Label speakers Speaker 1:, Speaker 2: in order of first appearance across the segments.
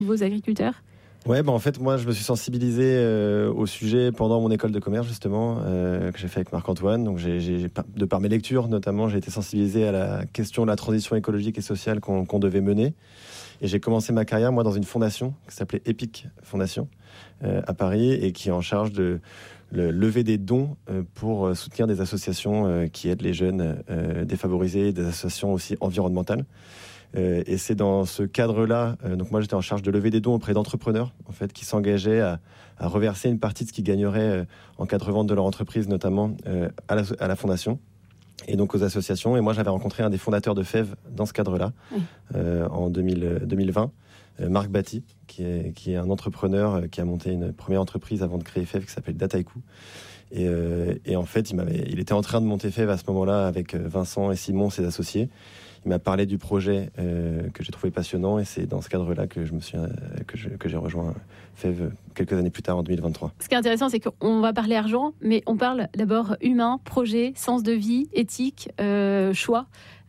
Speaker 1: vos agriculteurs ?
Speaker 2: Ouais, en fait, moi, je me suis sensibilisé au sujet pendant mon école de commerce, justement, que j'ai fait avec Marc-Antoine. Donc, de par mes lectures, notamment, j'ai été sensibilisé à la question de la transition écologique et sociale qu'on devait mener. Et j'ai commencé ma carrière, moi, dans une fondation qui s'appelait EPIC Fondation, à Paris, et qui est en charge de lever des dons pour soutenir des associations qui aident les jeunes défavorisés, des associations aussi environnementales. Et c'est dans ce cadre-là, donc moi j'étais en charge de lever des dons auprès d'entrepreneurs en fait, qui s'engageaient à reverser une partie de ce qu'ils gagneraient en cas de revente de leur entreprise, notamment à la fondation et donc aux associations. Et moi j'avais rencontré un des fondateurs de FEV dans ce cadre-là, en 2020, Marc Batty, qui est un entrepreneur qui a monté une première entreprise avant de créer FEV qui s'appelle Dataiku. Et en fait, il était en train de monter FEV à ce moment-là avec Vincent et Simon, ses associés. Il m'a parlé du projet que j'ai trouvé passionnant, et c'est dans ce cadre-là que j'ai rejoint FEV quelques années plus tard, en 2023.
Speaker 1: Ce qui est intéressant, c'est qu'on va parler argent, mais on parle d'abord humain, projet, sens de vie, éthique, choix.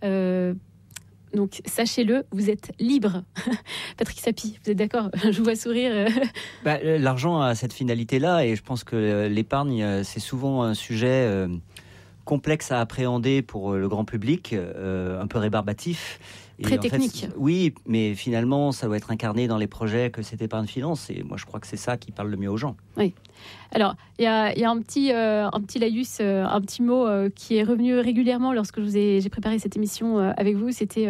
Speaker 1: Donc, sachez-le, vous êtes libre. Patrick Sapie, vous êtes d'accord ? Je vous vois sourire.
Speaker 3: L'argent a cette finalité-là, et je pense que l'épargne, c'est souvent un sujet complexe à appréhender pour le grand public, un peu rébarbatif.
Speaker 1: Très technique.
Speaker 3: Oui, mais finalement, ça doit être incarné dans les projets que cette épargne finance. Et moi, je crois que c'est ça qui parle le mieux aux gens. Oui.
Speaker 1: Alors, il y a un petit laïus, un petit mot qui est revenu régulièrement lorsque j'ai préparé cette émission avec vous. C'était,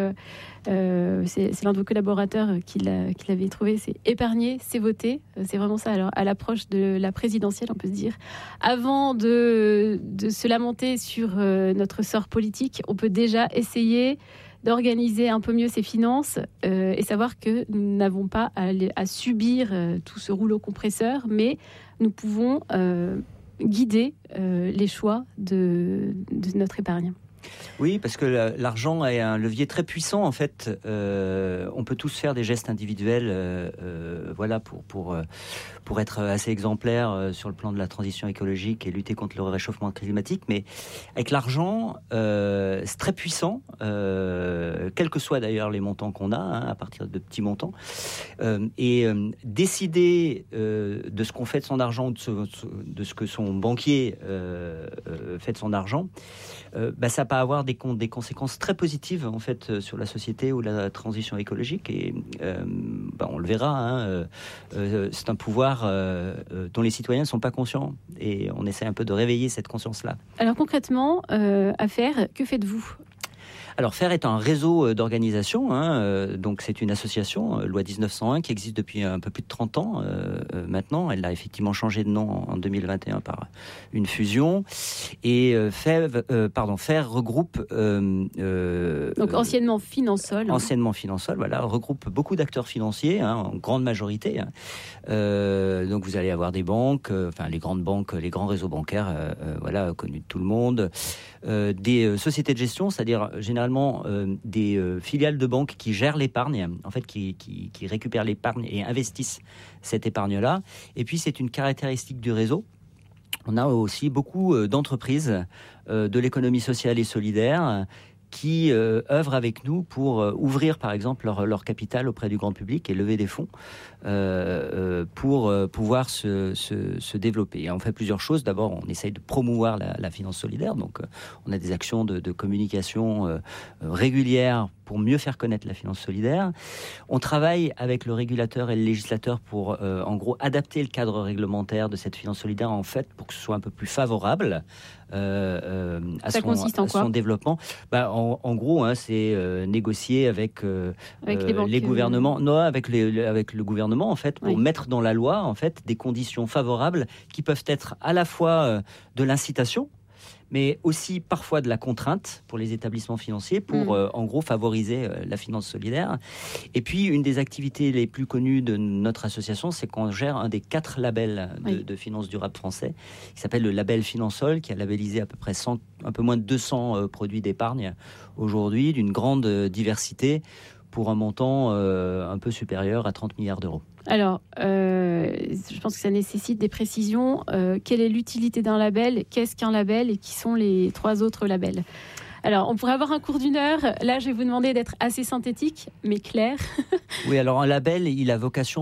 Speaker 1: c'est l'un de vos collaborateurs qui l'avait trouvé. C'est épargner, c'est voter. C'est vraiment ça. Alors, à l'approche de la présidentielle, on peut se dire, avant de se lamenter sur notre sort politique, on peut déjà essayer d'organiser un peu mieux ses finances et savoir que nous n'avons pas à subir tout ce rouleau compresseur, mais nous pouvons guider les choix de notre épargne.
Speaker 3: Oui, parce que l'argent est un levier très puissant, en fait. On peut tous faire des gestes individuels voilà, pour être assez exemplaires sur le plan de la transition écologique et lutter contre le réchauffement climatique. Mais avec l'argent, c'est très puissant, quels que soient d'ailleurs les montants qu'on a, à partir de petits montants. Et décider de ce qu'on fait de son argent, de ce que son banquier fait de son argent, ça peut avoir des conséquences très positives en fait sur la société ou la transition écologique, et on le verra, c'est un pouvoir dont les citoyens ne sont pas conscients, et on essaie un peu de réveiller cette conscience-là.
Speaker 1: Alors concrètement, à faire, que faites-vous ?
Speaker 3: Alors, FAIRE est un réseau d'organisations, donc c'est une association, loi 1901, qui existe depuis un peu plus de 30 ans maintenant. Elle a effectivement changé de nom en 2021 par une fusion. Et FAIRE regroupe...
Speaker 1: donc anciennement Finansol.
Speaker 3: Anciennement Finansol, voilà, regroupe beaucoup d'acteurs financiers, en grande majorité. Donc vous allez avoir des banques, les grandes banques, les grands réseaux bancaires, connus de tout le monde. Des sociétés de gestion, c'est-à-dire généralement des filiales de banques qui gèrent l'épargne, en fait, qui récupèrent l'épargne et investissent cette épargne-là. Et puis, c'est une caractéristique du réseau. On a aussi beaucoup d'entreprises de l'économie sociale et solidaire qui œuvrent avec nous pour ouvrir, par exemple, leur capital auprès du grand public et lever des fonds pour pouvoir se développer. Et on fait plusieurs choses. D'abord, on essaye de promouvoir la finance solidaire. Donc, on a des actions de communication régulières pour mieux faire connaître la finance solidaire. On travaille avec le régulateur et le législateur pour, en gros, adapter le cadre réglementaire de cette finance solidaire, en fait, pour que ce soit un peu plus favorable à son développement. En gros, c'est négocier avec les gouvernements, avec le gouvernement, en fait, pour mettre dans la loi, en fait, des conditions favorables qui peuvent être à la fois de l'incitation, mais aussi parfois de la contrainte pour les établissements financiers pour, en gros, favoriser la finance solidaire. Et puis, une des activités les plus connues de notre association, c'est qu'on gère un des 4 labels de finance durable français, qui s'appelle le label Finansol, qui a labellisé à peu près un peu moins de 200 produits d'épargne aujourd'hui, d'une grande diversité, pour un montant un peu supérieur à 30 milliards d'euros.
Speaker 1: Alors, je pense que ça nécessite des précisions. Quelle est l'utilité d'un label ? Qu'est-ce qu'un label ? Et qui sont les 3 autres labels ? Alors, on pourrait avoir un cours d'1 heure. Là, je vais vous demander d'être assez synthétique, mais clair.
Speaker 3: Oui, alors un label, il a vocation